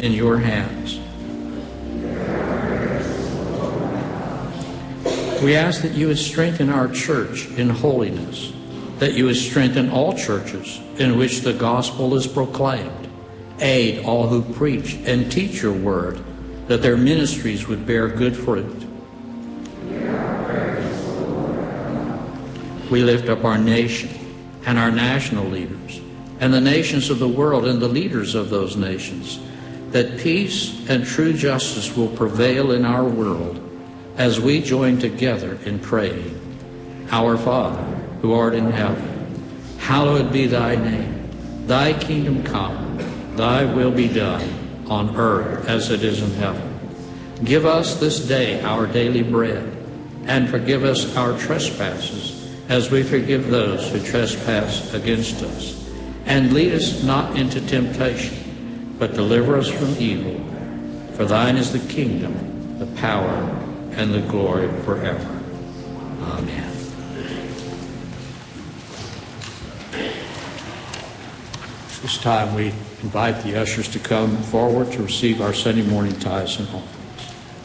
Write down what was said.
in your hands. We ask that you would strengthen our church in holiness, that you would strengthen all churches in which the gospel is proclaimed, aid all who preach and teach your word, that their ministries would bear good fruit. We lift up our nation and our national leaders and the nations of the world and the leaders of those nations, that peace and true justice will prevail in our world as we join together in praying. Our Father, who art in heaven, hallowed be thy name. Thy kingdom come, thy will be done on earth as it is in heaven. Give us this day our daily bread, and forgive us our trespasses as we forgive those who trespass against us. And lead us not into temptation, but deliver us from evil. For thine is the kingdom, the power, and the glory forever. Amen. This time we invite the ushers to come forward to receive our Sunday morning tithes and offerings.